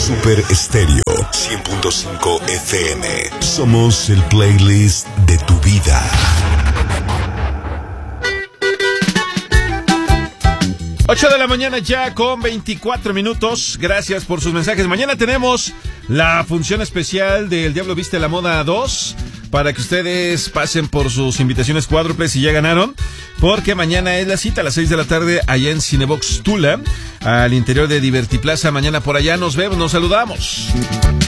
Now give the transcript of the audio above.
Super Estéreo 100.5 FM. Somos el playlist de tu vida. Ocho de la mañana ya con 24 minutos. Gracias por sus mensajes. Mañana tenemos la función especial del Diablo Viste la Moda 2 para que ustedes pasen por sus invitaciones cuádruples si ya ganaron, porque mañana es la cita a las 6 de la tarde allá en Cinebox Tula, al interior de Divertiplaza. Mañana por allá nos vemos, nos saludamos.